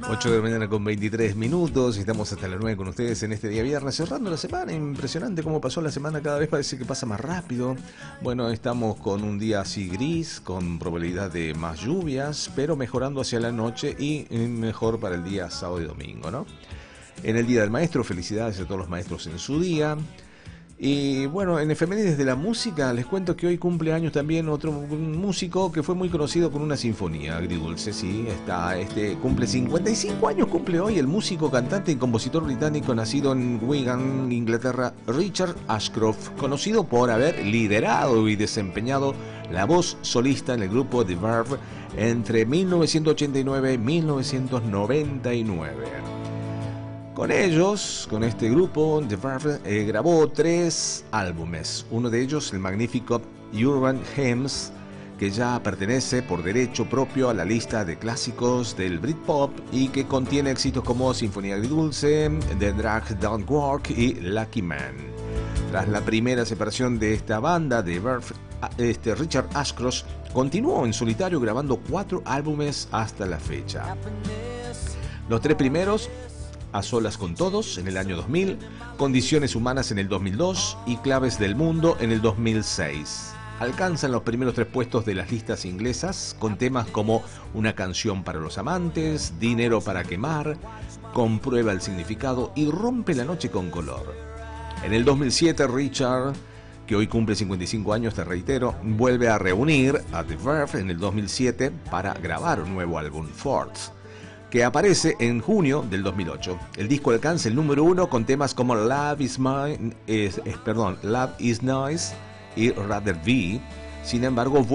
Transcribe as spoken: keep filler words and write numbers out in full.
ocho de la mañana con veintitrés minutos, estamos hasta las nueve con ustedes en este día viernes, cerrando la semana. Impresionante cómo pasó la semana, cada vez parece que pasa más rápido. Bueno, estamos con un día así gris, con probabilidad de más lluvias, pero mejorando hacia la noche y mejor para el día sábado y domingo, ¿no? En el Día del Maestro, felicidades a todos los maestros en su día. Y bueno, en Efemérides de la Música les cuento que hoy cumple años también otro músico que fue muy conocido con una sinfonía agridulce, sí, está, este, cumple cincuenta y cinco años, cumple hoy el músico, cantante y compositor británico nacido en Wigan, Inglaterra, Richard Ashcroft, conocido por haber liderado y desempeñado la voz solista en el grupo The Verve entre mil novecientos ochenta y nueve y mil novecientos noventa y nueve. Con ellos, con este grupo, The Verve, eh, grabó tres álbumes. Uno de ellos, el magnífico Urban Hymns, que ya pertenece por derecho propio a la lista de clásicos del Britpop y que contiene éxitos como Sinfonía Agridulce, The Drag Don't Work y Lucky Man. Tras la primera separación de esta banda, The Verve, este Richard Ashcroft continuó en solitario grabando cuatro álbumes hasta la fecha. Los tres primeros, A Solas con Todos en el año dos mil, Condiciones Humanas en el dos mil dos y Claves del Mundo en el dos mil seis. Alcanzan los primeros tres puestos de las listas inglesas con temas como Una canción para los amantes, Dinero para quemar, Comprueba el significado y Rompe la noche con color. En el dos mil siete, Richard, que hoy cumple cincuenta y cinco años, te reitero, vuelve a reunir a The Verve en el dos mil siete para grabar un nuevo álbum, Forts, que aparece en junio del dos mil ocho. El disco alcanza el número uno con temas como Love is Mine, es, es, perdón, Love is Nice y Rather Be. Sin embargo,